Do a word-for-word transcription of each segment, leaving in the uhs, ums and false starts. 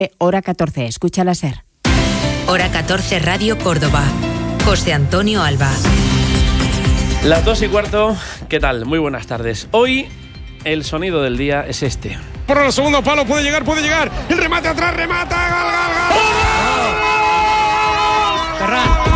Hora catorce, escucha la SER. Hora catorce, Radio Córdoba. José Antonio Alba. Las dos y cuarto, ¿qué tal? Muy buenas tardes. Hoy el sonido del día es este. Por el segundo palo, puede llegar, puede llegar. El remate atrás, remata. ¡Gol, gol, gol! Ferran.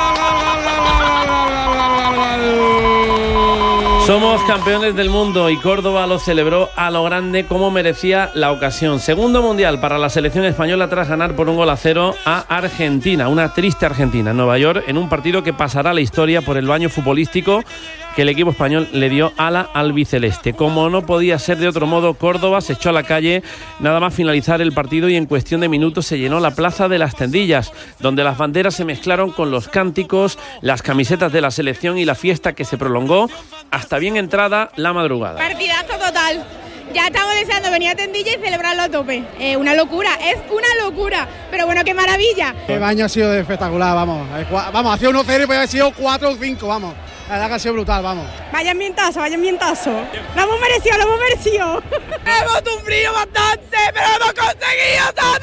Somos campeones del mundo y Córdoba lo celebró a lo grande como merecía la ocasión. Segundo mundial para la selección española tras ganar por un gol a cero a Argentina. Una triste Argentina en Nueva York en un partido que pasará a la historia por el baño futbolístico que el equipo español le dio ala albiceleste. Como no podía ser de otro modo, Córdoba se echó a la calle nada más finalizar el partido y en cuestión de minutos se llenó la plaza de las Tendillas, donde las banderas se mezclaron con los cánticos, las camisetas de la selección y la fiesta que se prolongó hasta bien entrada la madrugada. Partidazo total. Ya estamos deseando venir a Tendilla y celebrarlo a tope. Eh, una locura, es una locura. Pero bueno, qué maravilla. El baño ha sido espectacular, vamos. Vamos, ha sido uno cero y puede haber sido cuatro o cinco, vamos. La verdad que ha sido brutal, vamos. Vaya ambientazo, vaya ambientazo. Lo hemos merecido, lo hemos merecido. Hemos sufrido bastante, pero hemos conseguido todo,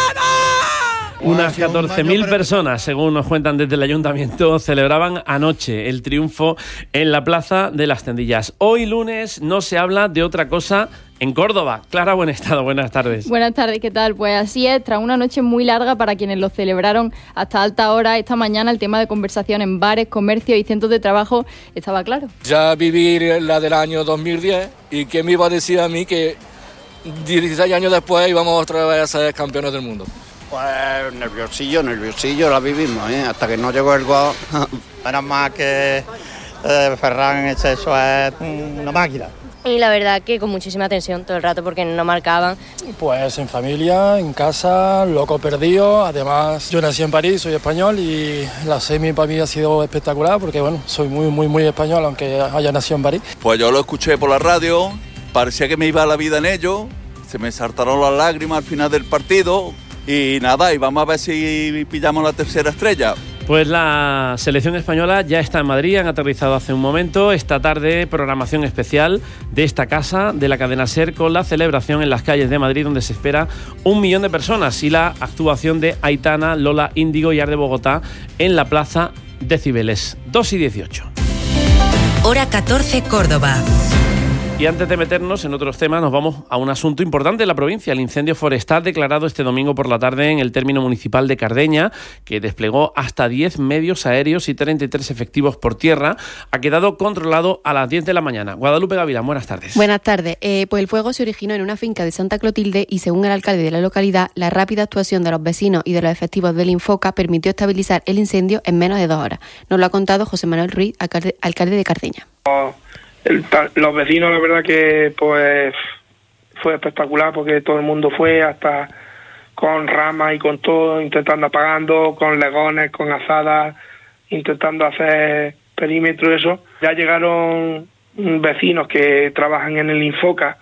todo. Unas catorce mil personas, según nos cuentan desde el ayuntamiento, celebraban anoche el triunfo en la plaza de las Tendillas. Hoy lunes no se habla de otra cosa en Córdoba. Clara Buenestado, buenas tardes. Buenas tardes, ¿qué tal? Pues así es, tras una noche muy larga para quienes lo celebraron hasta alta hora, esta mañana el tema de conversación en bares, comercios y centros de trabajo estaba claro. Ya viví la del año dos mil diez y ¿quién me iba a decir a mí que dieciséis años después íbamos otra vez a ser campeones del mundo? Pues nerviosillo, nerviosillo la vivimos, ¿eh? Hasta que no llegó el gol. Menos más que eh, Ferran en exceso es una máquina. Y la verdad que con muchísima tensión todo el rato porque no marcaban. Pues en familia, en casa, loco perdido. Además, yo nací en París, soy español y la semi para mí ha sido espectacular porque, bueno, soy muy, muy, muy español aunque haya nacido en París. Pues yo lo escuché por la radio, parecía que me iba la vida en ello, se me saltaron las lágrimas al final del partido y nada, y vamos a ver si pillamos la tercera estrella. Pues la selección española ya está en Madrid, han aterrizado hace un momento. Esta tarde, programación especial de esta casa, de la cadena SER, con la celebración en las calles de Madrid, donde se espera un millón de personas, y la actuación de Aitana, Lola Índigo y Ar de Bogotá en la plaza de Cibeles. dos y dieciocho. Hora catorce, Córdoba. Y antes de meternos en otros temas, nos vamos a un asunto importante en la provincia. El incendio forestal declarado este domingo por la tarde en el término municipal de Cardeña, que desplegó hasta diez medios aéreos y treinta y tres efectivos por tierra, ha quedado controlado a las diez de la mañana. Guadalupe Gavilán, buenas tardes. Buenas tardes. Eh, pues el fuego se originó en una finca de Santa Clotilde y, según el alcalde de la localidad, la rápida actuación de los vecinos y de los efectivos del Infoca permitió estabilizar el incendio en menos de dos horas. Nos lo ha contado José Manuel Ruiz, alcalde, alcalde de Cardeña. El, los vecinos, la verdad que pues fue espectacular porque todo el mundo fue hasta con ramas y con todo, intentando apagando, con legones, con azadas, intentando hacer perímetro, eso. Ya llegaron vecinos que trabajan en el Infoca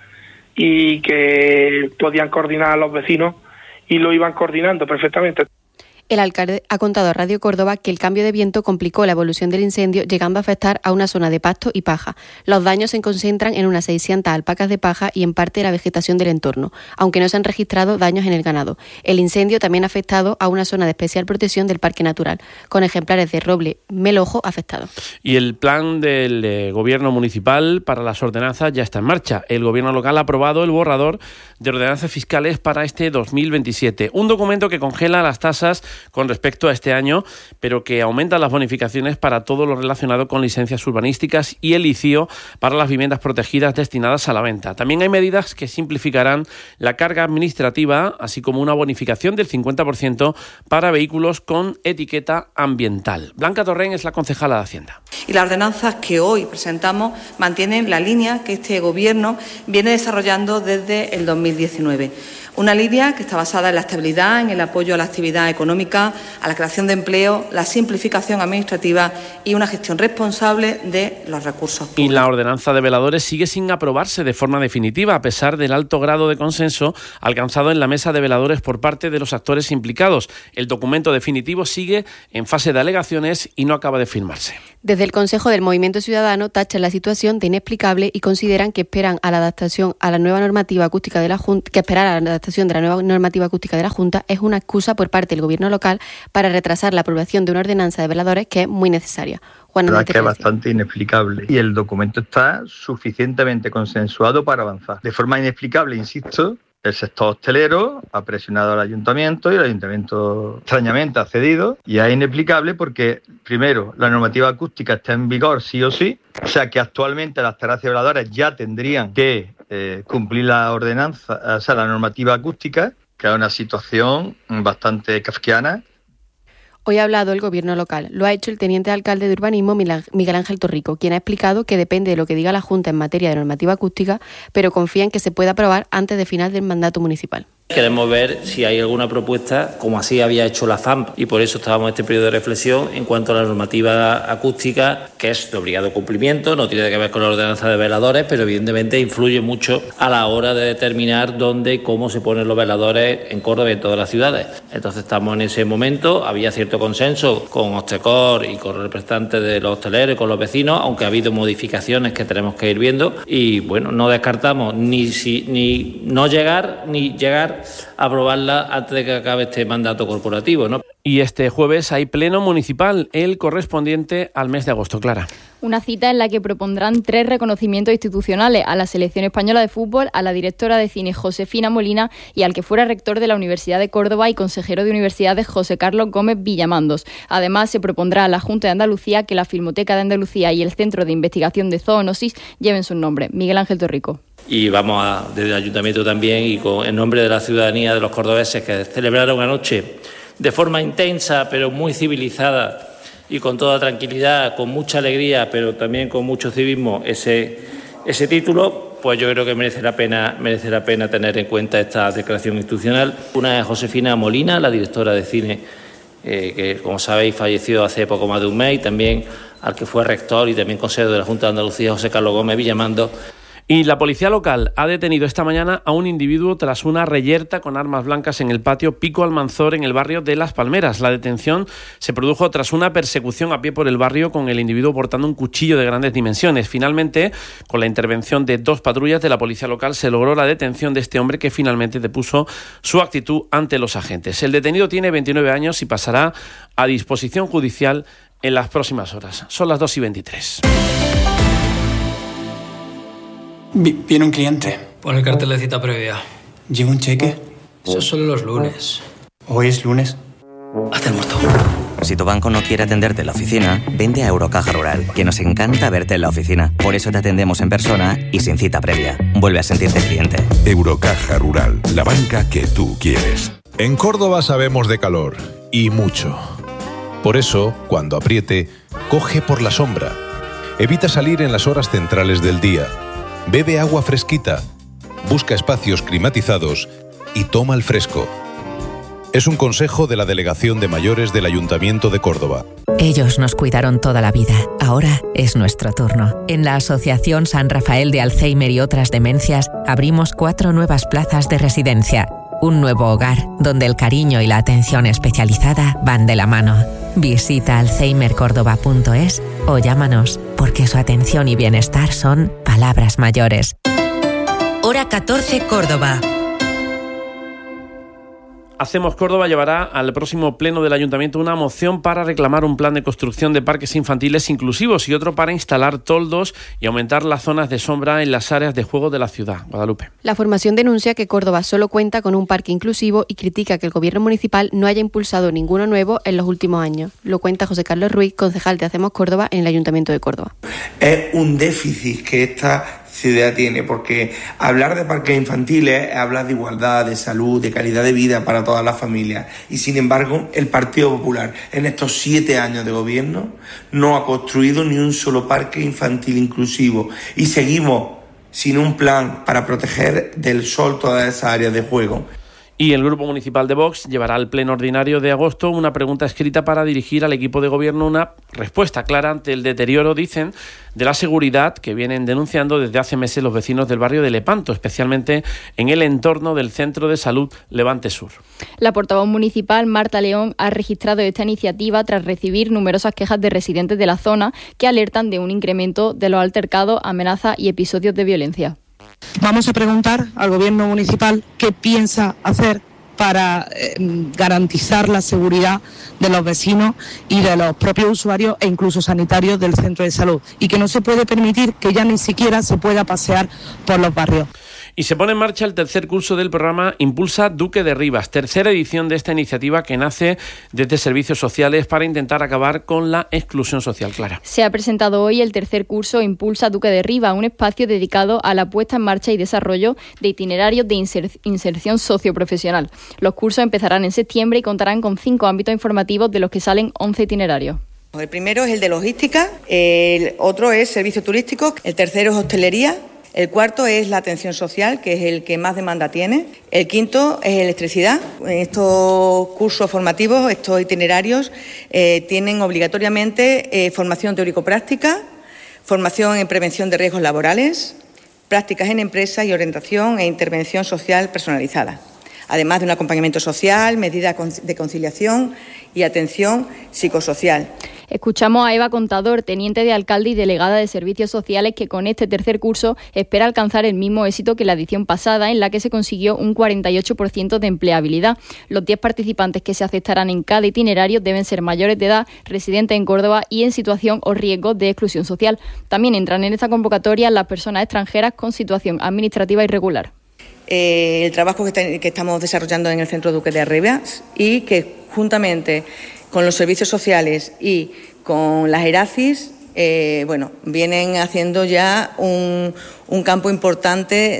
y que podían coordinar a los vecinos y lo iban coordinando perfectamente. El alcalde ha contado a Radio Córdoba que el cambio de viento complicó la evolución del incendio, llegando a afectar a una zona de pasto y paja. Los daños se concentran en unas seiscientas alpacas de paja y en parte de la vegetación del entorno, aunque no se han registrado daños en el ganado. El incendio también ha afectado a una zona de especial protección del Parque Natural, con ejemplares de roble melojo afectados. Y el plan del eh, gobierno municipal para las ordenanzas ya está en marcha. El gobierno local ha aprobado el borrador de ordenanzas fiscales para este dos mil veintisiete. Un documento que congela las tasas con respecto a este año, pero que aumenta las bonificaciones para todo lo relacionado con licencias urbanísticas y el I C I O para las viviendas protegidas destinadas a la venta. También hay medidas que simplificarán la carga administrativa, así como una bonificación del cincuenta por ciento para vehículos con etiqueta ambiental. Blanca Torrén es la concejala de Hacienda. Y las ordenanzas que hoy presentamos mantienen la línea que este Gobierno viene desarrollando desde el dos mil diecinueve. Una línea que está basada en la estabilidad, en el apoyo a la actividad económica, a la creación de empleo, la simplificación administrativa y una gestión responsable de los recursos públicos. Y la ordenanza de veladores sigue sin aprobarse de forma definitiva, a pesar del alto grado de consenso alcanzado en la mesa de veladores por parte de los actores implicados. El documento definitivo sigue en fase de alegaciones y no acaba de firmarse. Desde el Consejo del Movimiento Ciudadano tachan la situación de inexplicable y consideran que esperan a la adaptación a la nueva normativa acústica de la Junta, que esperar a la redactación de la nueva normativa acústica de la Junta es una excusa por parte del gobierno local para retrasar la aprobación de una ordenanza de veladores que es muy necesaria. Juan, la verdad es que es bastante inexplicable y el documento está suficientemente consensuado para avanzar. De forma inexplicable, insisto, el sector hostelero ha presionado al ayuntamiento y el ayuntamiento extrañamente ha cedido, y es inexplicable porque, primero, la normativa acústica está en vigor sí o sí, o sea que actualmente las terrazas y veladores ya tendrían que eh, cumplir la ordenanza, o sea, la normativa acústica, que es una situación bastante kafkiana. Hoy ha hablado el gobierno local. Lo ha hecho el teniente alcalde de urbanismo, Miguel Ángel Torrico, quien ha explicado que depende de lo que diga la Junta en materia de normativa acústica, pero confía en que se pueda aprobar antes de final del mandato municipal. Queremos ver si hay alguna propuesta, como así había hecho la F A M, y por eso estábamos en este periodo de reflexión en cuanto a la normativa acústica, que es de obligado cumplimiento, no tiene que ver con la ordenanza de veladores, pero evidentemente influye mucho a la hora de determinar dónde y cómo se ponen los veladores en Córdoba y en todas las ciudades. Entonces estamos en ese momento, había cierto consenso con Hostecor y con los representantes de los hosteleros y con los vecinos, aunque ha habido modificaciones que tenemos que ir viendo, y bueno, no descartamos ni, si, ni no llegar, ni llegar a aprobarla antes de que acabe este mandato corporativo, ¿no? Y este jueves hay pleno municipal, el correspondiente al mes de agosto, Clara. Una cita en la que propondrán tres reconocimientos institucionales: a la Selección Española de Fútbol, a la directora de cine Josefina Molina y al que fuera rector de la Universidad de Córdoba y consejero de universidades José Carlos Gómez Villamandos. Además, se propondrá a la Junta de Andalucía que la Filmoteca de Andalucía y el Centro de Investigación de Zoonosis lleven su nombre. Miguel Ángel Torrico. Y vamos a, desde el Ayuntamiento también, y con, en nombre de la ciudadanía de los cordobeses que celebraron anoche de forma intensa pero muy civilizada y con toda tranquilidad, con mucha alegría pero también con mucho civismo ese, ese título, pues yo creo que merece la pena, merece la pena tener en cuenta esta declaración institucional. Una es Josefina Molina, la directora de cine, eh, que como sabéis falleció hace poco más de un mes, y también al que fue rector y también consejero de la Junta de Andalucía, José Carlos Gómez Villamandos. Y la policía local ha detenido esta mañana a un individuo tras una reyerta con armas blancas en el patio Pico Almanzor, en el barrio de Las Palmeras. La detención se produjo tras una persecución a pie por el barrio con el individuo portando un cuchillo de grandes dimensiones. Finalmente, con la intervención de dos patrullas de la policía local, se logró la detención de este hombre, que finalmente depuso su actitud ante los agentes. El detenido tiene veintinueve años y pasará a disposición judicial en las próximas horas. Son las dos y veintitrés. Viene un cliente. Pon el cartel de cita previa. ¿Lleva un cheque? Eso es solo los lunes. ¿Hoy es lunes? Hazte el muerto. Si tu banco no quiere atenderte en la oficina, vente a Eurocaja Rural, que nos encanta verte en la oficina. Por eso te atendemos en persona y sin cita previa. Vuelve a sentirte cliente. Eurocaja Rural, la banca que tú quieres. En Córdoba sabemos de calor, y mucho. Por eso, cuando apriete, coge por la sombra. Evita salir en las horas centrales del día. Bebe agua fresquita, busca espacios climatizados y toma el fresco. Es un consejo de la Delegación de Mayores del Ayuntamiento de Córdoba. Ellos nos cuidaron toda la vida. Ahora es nuestro turno. En la Asociación San Rafael de Alzheimer y otras demencias abrimos cuatro nuevas plazas de residencia. Un nuevo hogar donde el cariño y la atención especializada van de la mano. Visita alzheimer córdoba punto es o llámanos, porque su atención y bienestar son palabras mayores. Hora catorce, Córdoba. Hacemos Córdoba llevará al próximo pleno del Ayuntamiento una moción para reclamar un plan de construcción de parques infantiles inclusivos y otro para instalar toldos y aumentar las zonas de sombra en las áreas de juego de la ciudad. Guadalupe. La formación denuncia que Córdoba solo cuenta con un parque inclusivo y critica que el gobierno municipal no haya impulsado ninguno nuevo en los últimos años. Lo cuenta José Carlos Ruiz, concejal de Hacemos Córdoba en el Ayuntamiento de Córdoba. Es un déficit que esta ciudad tiene, porque hablar de parques infantiles es hablar de igualdad, de salud, de calidad de vida para todas las familias, y sin embargo el Partido Popular en estos siete años de gobierno no ha construido ni un solo parque infantil inclusivo, y seguimos sin un plan para proteger del sol todas esas áreas de juego. Y el Grupo Municipal de Vox llevará al pleno ordinario de agosto una pregunta escrita para dirigir al equipo de gobierno una respuesta clara ante el deterioro, dicen, de la seguridad que vienen denunciando desde hace meses los vecinos del barrio de Lepanto, especialmente en el entorno del Centro de Salud Levante Sur. La portavoz municipal, Marta León, ha registrado esta iniciativa tras recibir numerosas quejas de residentes de la zona que alertan de un incremento de los altercados, amenazas y episodios de violencia. Vamos a preguntar al Gobierno municipal qué piensa hacer para eh, garantizar la seguridad de los vecinos y de los propios usuarios e incluso sanitarios del centro de salud, y que no se puede permitir que ya ni siquiera se pueda pasear por los barrios. Y se pone en marcha el tercer curso del programa Impulsa Duque de Rivas, tercera edición de esta iniciativa que nace desde Servicios Sociales para intentar acabar con la exclusión social. Clara. Se ha presentado hoy el tercer curso Impulsa Duque de Rivas, un espacio dedicado a la puesta en marcha y desarrollo de itinerarios de inser- inserción socioprofesional. Los cursos empezarán en septiembre y contarán con cinco ámbitos informativos, de los que salen once itinerarios. El primero es el de logística, el otro es servicios turísticos, el tercero es hostelería, el cuarto es la atención social, que es el que más demanda tiene. El quinto es electricidad. Estos cursos formativos, estos itinerarios, eh, tienen obligatoriamente eh, formación teórico-práctica, formación en prevención de riesgos laborales, prácticas en empresas y orientación e intervención social personalizada, además de un acompañamiento social, medidas de conciliación y atención psicosocial. Escuchamos a Eva Contador, teniente de alcalde y delegada de Servicios Sociales, que con este tercer curso espera alcanzar el mismo éxito que la edición pasada, en la que se consiguió un cuarenta y ocho por ciento de empleabilidad. Los diez participantes que se aceptarán en cada itinerario deben ser mayores de edad, residentes en Córdoba y en situación o riesgo de exclusión social. También entran en esta convocatoria las personas extranjeras con situación administrativa irregular. Eh, el trabajo que, está, que estamos desarrollando en el Centro Duque de Rivas, y que juntamente con los servicios sociales y con las ERACIS, eh, bueno, vienen haciendo ya un, un campo importante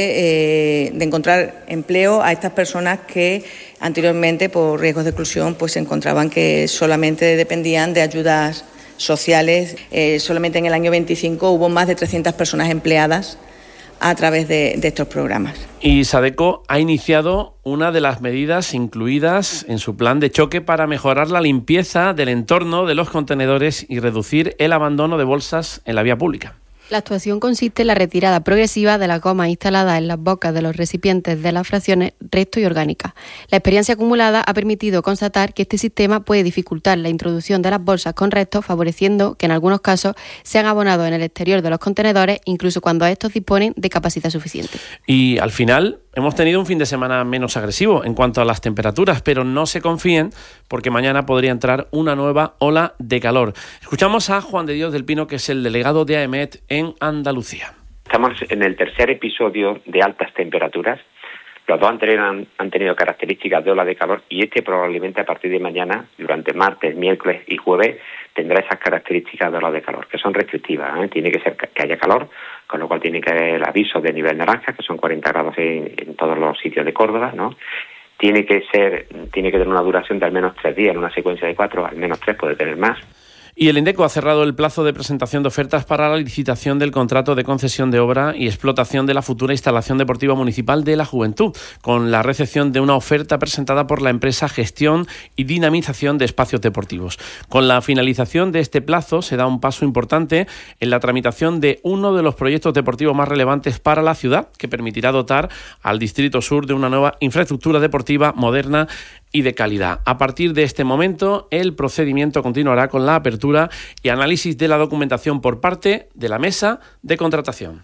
de, eh, de encontrar empleo a estas personas que anteriormente, por riesgos de exclusión, pues se encontraban que solamente dependían de ayudas sociales. Eh, solamente en el año veinticinco hubo más de trescientas personas empleadas a través de, de estos programas. Y Sadeco ha iniciado una de las medidas incluidas en su plan de choque para mejorar la limpieza del entorno de los contenedores y reducir el abandono de bolsas en la vía pública. La actuación consiste en la retirada progresiva de las gomas instaladas en las bocas de los recipientes de las fracciones resto y orgánicas. La experiencia acumulada ha permitido constatar que este sistema puede dificultar la introducción de las bolsas con restos, favoreciendo que en algunos casos sean abonados en el exterior de los contenedores, incluso cuando estos disponen de capacidad suficiente. Y al final hemos tenido un fin de semana menos agresivo en cuanto a las temperaturas, pero no se confíen, porque mañana podría entrar una nueva ola de calor. Escuchamos a Juan de Dios del Pino, que es el delegado de AEMET en Andalucía. Estamos en el tercer episodio de altas temperaturas. Los dos anteriores han, han tenido características de ola de calor, y este probablemente a partir de mañana, durante martes, miércoles y jueves, tendrá esas características de ola de calor, que son restrictivas, ¿eh? Tiene que ser que haya calor, con lo cual tiene que haber avisos de nivel naranja, que son cuarenta grados en, en todos los sitios de Córdoba, ¿no? Tiene que ser, tiene que tener una duración de al menos tres días, en una secuencia de cuatro, al menos tres, puede tener más. Y el INDECO ha cerrado el plazo de presentación de ofertas para la licitación del contrato de concesión de obra y explotación de la futura instalación deportiva municipal de la Juventud, con la recepción de una oferta presentada por la empresa Gestión y Dinamización de Espacios Deportivos. Con la finalización de este plazo se da un paso importante en la tramitación de uno de los proyectos deportivos más relevantes para la ciudad, que permitirá dotar al Distrito Sur de una nueva infraestructura deportiva moderna y de calidad. A partir de este momento, el procedimiento continuará con la apertura y análisis de la documentación por parte de la mesa de contratación.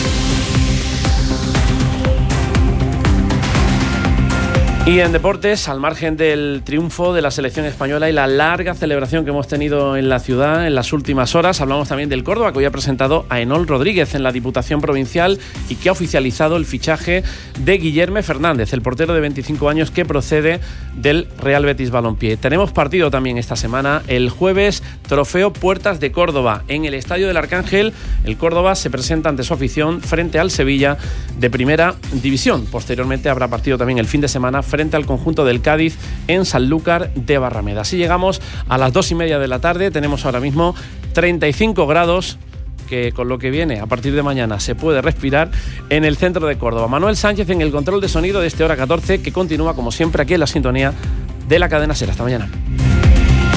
Y en deportes, al margen del triunfo de la selección española y la larga celebración que hemos tenido en la ciudad en las últimas horas, hablamos también del Córdoba, que hoy ha presentado a Enol Rodríguez en la Diputación Provincial y que ha oficializado el fichaje de Guillermo Fernández, el portero de veinticinco años que procede del Real Betis Balompié. Tenemos partido también esta semana, el jueves, Trofeo Puertas de Córdoba. En el Estadio del Arcángel, el Córdoba se presenta ante su afición frente al Sevilla de Primera División. Posteriormente habrá partido también el fin de semana frente al conjunto del Cádiz en Sanlúcar de Barrameda. Así llegamos a las dos y media de la tarde. Tenemos ahora mismo treinta y cinco grados, que con lo que viene a partir de mañana se puede respirar en el centro de Córdoba. Manuel Sánchez en el control de sonido de este hora catorce, que continúa como siempre aquí en la sintonía de la cadena SER. Hasta mañana.